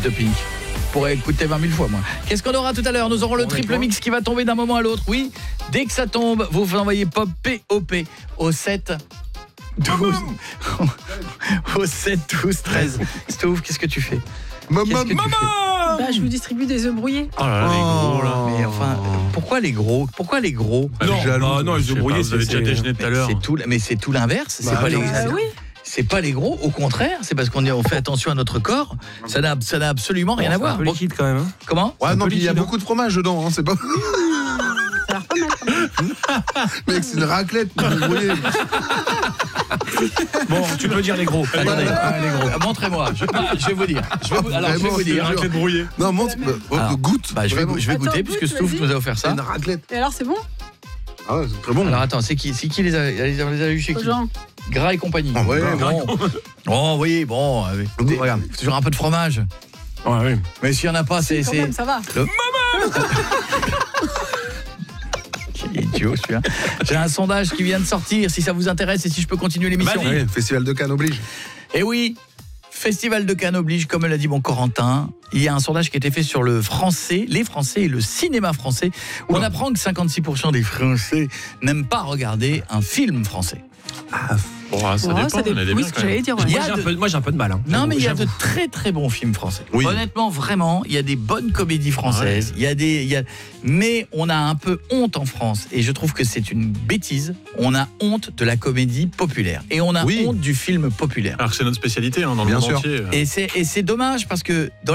de Pink. Pourrait écouter 20 000 fois, moi. Qu'est-ce qu'on aura tout à l'heure? Nous aurons le triple mix qui va tomber d'un moment à l'autre. Oui, dès que ça tombe, vous envoyez POP, P-O-P, au 7... 12 au 7, 12, 13. Stouff, qu'est-ce que tu fais? Maman, Je vous distribue des œufs brouillés. Oh là là, les gros là. Mais enfin, pourquoi les gros? Non, les œufs brouillés, vous avez déjà déjeuné tout à l'heure. C'est tout l'inverse. C'est pas les... Oui. C'est pas les gros, au contraire, c'est parce qu'on fait attention à notre corps. Ça n'a absolument rien à voir. Un peu liquide quand même. Hein. Comment? Ouais, non, puis il y a beaucoup de fromage dedans, hein, c'est pas. Ça a l'air pas mal. Mec, c'est une raclette. Bon, tu peux dire les gros. Attendez, les gros. Montrez-moi. Je vais vous dire. Je vais vous dire. Raclette brouillée. Non, montre, goûte. Je vais goûter Attends, puisque goûte, Stouff vas-y. nous a offert C'est ça. une raclette. Et alors, c'est bon? Ah ouais, c'est très bon. Alors attends, c'est qui les a eu chez qui? Jean. Gras et compagnie. Ah ouais, Oh oui, bon. Écoutez, regarde, c'est toujours un peu de fromage. Ouais, oui. Mais s'il y en a pas, c'est Quand même, ça va. Quel idiot celui-là. J'ai un sondage qui vient de sortir, si ça vous intéresse et si je peux continuer l'émission. Ouais, le Festival de Cannes oblige. Et oui, Festival de Cannes oblige, comme l'a dit mon Corentin. Il y a un sondage qui a été fait sur les Français et le cinéma français. Où on apprend que 56% des Français n'aiment pas regarder un film français. Bon, ça dépend, ça on a des oui, biens ce que quand même. j'allais dire. Ouais. Moi, j'ai un peu de mal. Hein. Non, mais il y a J'avoue. de très très bons films français. Oui. Honnêtement, vraiment, il y a des bonnes comédies françaises. Mais on a un peu honte en France. Et je trouve que c'est une bêtise. On a honte de la comédie populaire. Et on a honte du film populaire. Alors que c'est notre spécialité dans le Bien monde sûr. entier. Et c'est dommage parce que dans